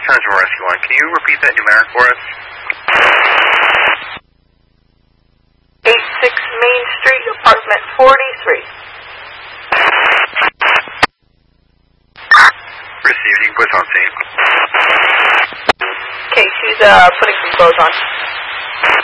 Central Rescue Line. Can you repeat that numeric for us? 86 Main Street, apartment 43. Received. You can put us on scene. Okay, she's putting some clothes on.